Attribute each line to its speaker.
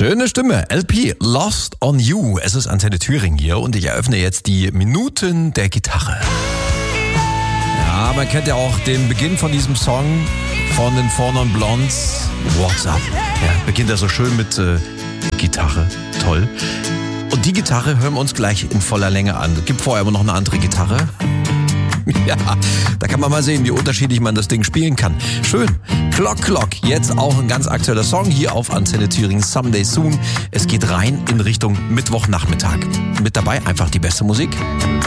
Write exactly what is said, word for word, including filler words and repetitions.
Speaker 1: Schöne Stimme, L P, Lost on You. Es ist Antenne Thüringen hier und ich eröffne jetzt die Minuten der Gitarre. Ja, man kennt ja auch den Beginn von diesem Song von den Four Non Blondes. What's Up? Ja, beginnt er so schön mit äh, Gitarre. Toll. Und die Gitarre hören wir uns gleich in voller Länge an. Es gibt vorher aber noch eine andere Gitarre. Ja, da kann man mal sehen, wie unterschiedlich man das Ding spielen kann. Schön. Clock Clock, jetzt auch ein ganz aktueller Song hier auf Antenne Thüringen, Someday Soon. Es geht rein in Richtung Mittwochnachmittag. Mit dabei einfach die beste Musik.